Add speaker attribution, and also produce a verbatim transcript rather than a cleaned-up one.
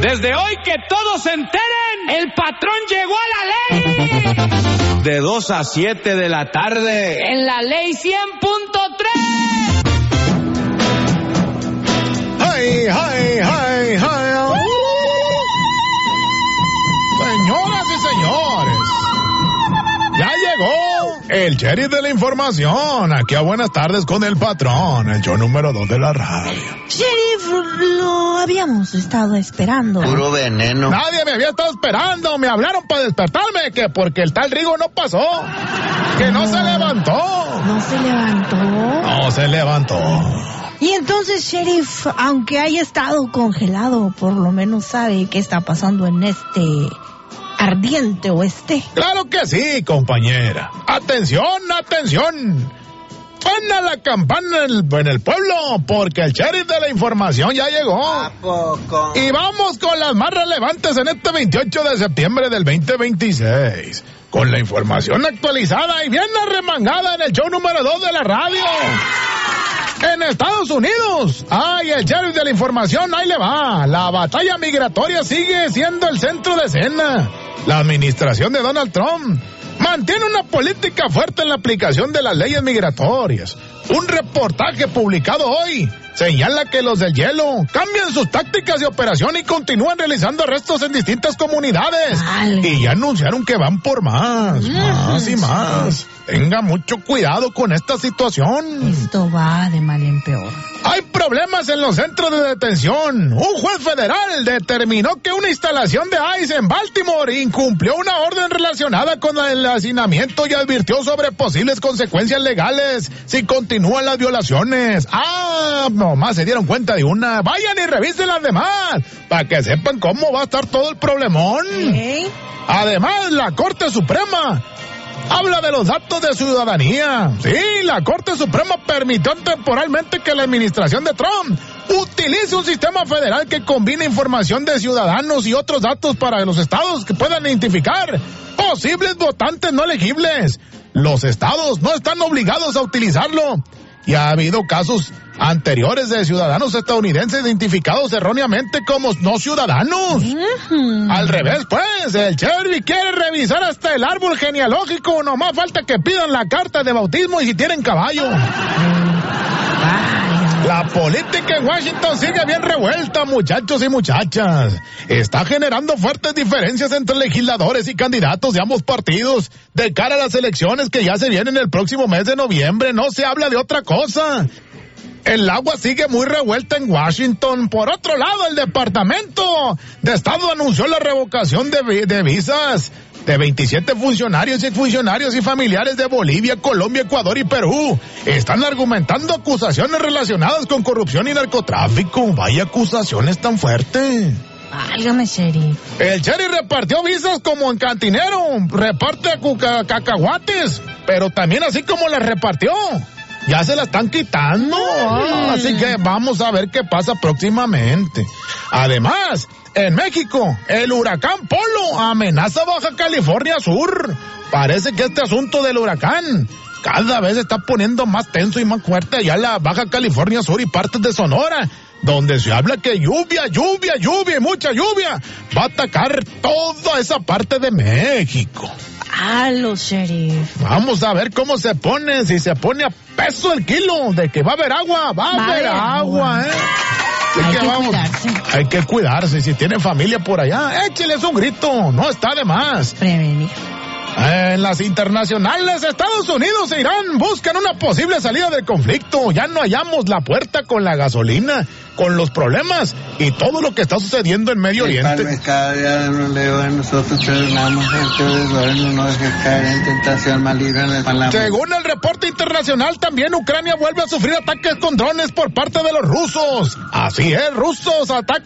Speaker 1: Desde hoy que todos se enteren, el patrón llegó a la ley.
Speaker 2: De dos a siete de la tarde.
Speaker 1: En la ley cien punto tres.
Speaker 3: ¡Ay, ay, ay, ay! Señoras y señores, ya llegó el sheriff de la información. Aquí a Buenas Tardes con el patrón, el show número dos de la radio.
Speaker 4: Sheriff, lo habíamos estado esperando.
Speaker 5: Puro veneno.
Speaker 3: Nadie me había estado esperando. Me hablaron para despertarme, que porque el tal Rigo no pasó, que no, no se levantó.
Speaker 4: ¿No se levantó?
Speaker 3: No se levantó.
Speaker 4: Y entonces, Sheriff, aunque haya estado congelado, por lo menos sabe qué está pasando en este ardiente oeste.
Speaker 3: Claro que sí, compañera. Atención, atención. Suena la campana en el, en el pueblo, porque el sheriff de la información ya llegó.
Speaker 5: ¿A poco?
Speaker 3: Y vamos con las más relevantes en este veintiocho de septiembre del veinte veintiséis. Con la información actualizada y bien arremangada en el show número dos de la radio. En Estados Unidos, ay, el sheriff de la información, ahí le va. La batalla migratoria sigue siendo el centro de escena. La administración de Donald Trump mantiene una política fuerte en la aplicación de las leyes migratorias. Un reportaje publicado hoy señala que los del hielo cambian sus tácticas de operación y continúan realizando arrestos en distintas comunidades.
Speaker 4: Vale.
Speaker 3: Y ya anunciaron que van por más, mm. más y más. Tenga mucho cuidado con esta situación.
Speaker 4: Esto va de mal en peor.
Speaker 3: Hay problemas en los centros de detención. Un juez federal determinó que una instalación de ICE en Baltimore incumplió una orden relacionada con el hacinamiento y advirtió sobre posibles consecuencias legales si continúan las violaciones. Ah, nomás se dieron cuenta de una. Vayan y revisen las demás para que sepan cómo va a estar todo el problemón.
Speaker 4: ¿Eh?
Speaker 3: Además, la Corte Suprema habla de los datos de ciudadanía. Sí, la Corte Suprema permitió temporalmente que la administración de Trump utilice un sistema federal que combine información de ciudadanos y otros datos para los estados que puedan identificar posibles votantes no elegibles. Los estados no están obligados a utilizarlo. Y ha habido casos anteriores de ciudadanos estadounidenses identificados erróneamente como no ciudadanos. Uh-huh. Al revés, pues, el sheriff quiere revisar hasta el árbol genealógico. Nomás falta que pidan la carta de bautismo y si tienen caballo. La política en Washington sigue bien revuelta, muchachos y muchachas. Está generando fuertes diferencias entre legisladores y candidatos de ambos partidos de cara a las elecciones que ya se vienen el próximo mes de noviembre. No se habla de otra cosa. El agua sigue muy revuelta en Washington. Por otro lado, el Departamento de Estado anunció la revocación de, de visas de veintisiete funcionarios y exfuncionarios y familiares de Bolivia, Colombia, Ecuador y Perú. Están argumentando acusaciones relacionadas con corrupción y narcotráfico. Vaya acusaciones tan fuertes.
Speaker 4: Válgame, sheriff.
Speaker 3: El sheriff repartió visas como en cantinero, reparte cuca- cacahuates, pero también así como las repartió, ya se la están quitando. Mm. Así que vamos a ver qué pasa próximamente. Además, en México, el huracán Polo amenaza Baja California Sur. Parece que este asunto del huracán cada vez se está poniendo más tenso y más fuerte allá en la Baja California Sur y partes de Sonora, donde se habla que lluvia, lluvia, lluvia y mucha lluvia va a atacar toda esa parte de México.
Speaker 4: Ah, los sheriff.
Speaker 3: Vamos a ver cómo se pone, si se pone a peso el kilo de que va a haber agua, va a haber agua, ¿eh?
Speaker 4: Hay
Speaker 3: que
Speaker 4: que
Speaker 3: vamos,
Speaker 4: cuidarse.
Speaker 3: Hay que cuidarse. Si tienen familia por allá, écheles un grito, no está de más.
Speaker 4: Prevenir.
Speaker 3: En las internacionales, Estados Unidos e Irán buscan una posible salida del conflicto. Ya no hallamos la puerta con la gasolina, con los problemas y todo lo que está sucediendo en Medio Oriente.
Speaker 5: Cada día nos leo a nosotros, perdonamos gente de duermo, no dejes caer en tentación maligna.
Speaker 3: Según el reporte internacional, también Ucrania vuelve a sufrir ataques con drones por parte de los rusos. Así es, rusos atacan